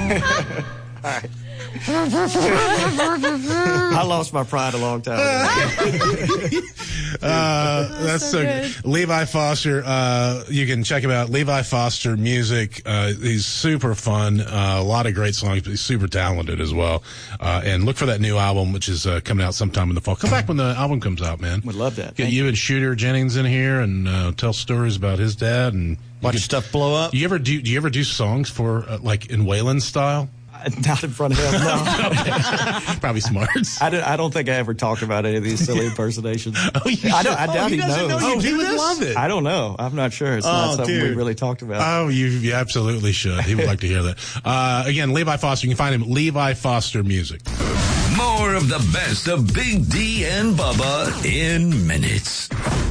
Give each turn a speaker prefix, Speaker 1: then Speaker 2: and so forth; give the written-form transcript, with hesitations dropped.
Speaker 1: All right. I lost my pride a long time ago.
Speaker 2: That's so good. Levi Foster, you can check him out. Levi Foster Music. He's super fun. A lot of great songs, but he's super talented as well. And look for that new album, which is coming out sometime in the fall. Come back when the album comes out, man.
Speaker 1: Would love that.
Speaker 2: Get you and Shooter Jennings in here and tell stories about his dad and
Speaker 3: watch stuff blow up.
Speaker 2: Do you ever do songs for like in Waylon style?
Speaker 1: Not in front of him, no.
Speaker 2: Probably smart.
Speaker 1: I don't think I ever talked about any of these silly impersonations.
Speaker 2: I
Speaker 1: doubt he knows.
Speaker 2: He would love it.
Speaker 1: I don't know. I'm not sure. It's not something we really talked about.
Speaker 2: Oh, you absolutely should. He would like to hear that. Again, Levi Foster. You can find him Levi Foster Music.
Speaker 4: More of the best of Big D and Bubba in minutes.